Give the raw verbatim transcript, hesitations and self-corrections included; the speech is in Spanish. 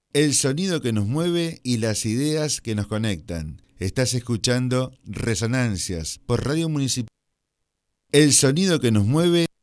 El sonido que nos mueve y las ideas que nos conectan. Estás escuchando Resonancias por Radio Municipal. El sonido que nos mueve